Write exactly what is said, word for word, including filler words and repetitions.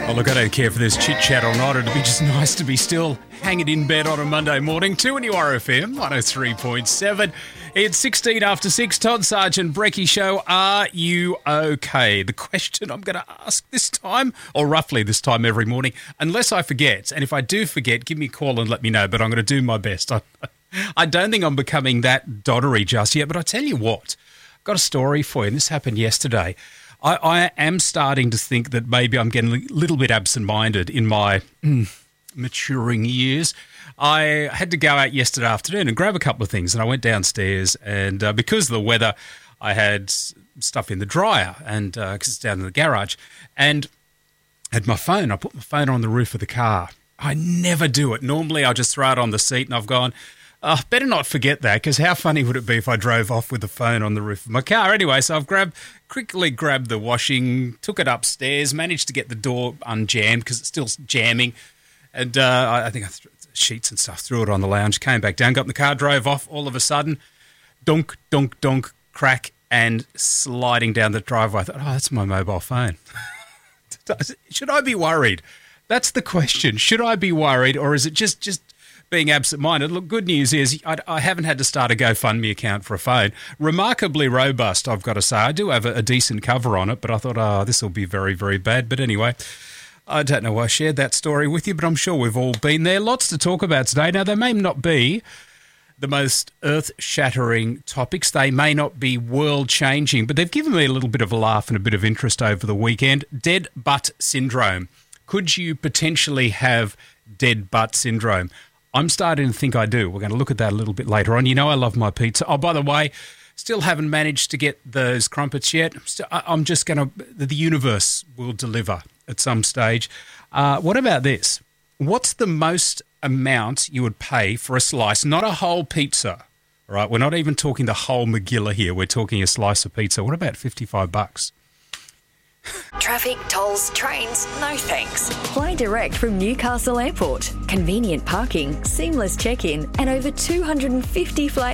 Oh, look, I don't care for this chit-chat or not. It'd be just nice to be still hanging in bed on a Monday morning. Two in your R F M, one oh three point seven. It's sixteen after six. Todd Sargent, Brecky Show. Are you okay? The question I'm going to ask this time, or roughly this time every morning, unless I forget. And if I do forget, give me a call and let me know, but I'm going to do my best. I, I don't think I'm becoming that doddery just yet, but I tell you what, I've got a story for you, and this happened yesterday. I, I am starting to think that maybe I'm getting a little bit absent-minded in my mm, maturing years. I had to go out yesterday afternoon and grab a couple of things, and I went downstairs, and uh, because of the weather, I had stuff in the dryer, and because uh, it's down in the garage, and had my phone. I put my phone on the roof of the car. I never do it. Normally, I'll just throw it on the seat, and I've gone, oh, better not forget that, because how funny would it be if I drove off with the phone on the roof of my car? Anyway, so I've grabbed, quickly grabbed the washing, took it upstairs, managed to get the door unjammed because it's still jamming, and uh, I think I threw sheets and stuff, threw it on the lounge, came back down, got in the car, drove off. All of a sudden, dunk, dunk, dunk, crack, and sliding down the driveway. I thought, oh, that's my mobile phone. Should I be worried? That's the question. Should I be worried, or is it just just being absent-minded? Look, good news is I, I haven't had to start a GoFundMe account for a phone. Remarkably robust, I've got to say. I do have a, a decent cover on it, but I thought, oh, this will be very, very bad. But anyway, I don't know why I shared that story with you, but I'm sure we've all been there. Lots to talk about today. Now, they may not be the most earth-shattering topics. They may not be world-changing, but they've given me a little bit of a laugh and a bit of interest over the weekend. Dead butt syndrome. Could you potentially have dead butt syndrome? I'm starting to think I do. We're going to look at that a little bit later on. You know I love my pizza. Oh, by the way, still haven't managed to get those crumpets yet. I'm just going to, the universe will deliver at some stage. Uh, what about this? What's the most amount you would pay for a slice, not a whole pizza, all right? We're not even talking the whole Magilla here. We're talking a slice of pizza. What about fifty-five bucks? Traffic, tolls, trains, no thanks. Fly direct from Newcastle Airport. Convenient parking, seamless check-in, and over two hundred fifty flight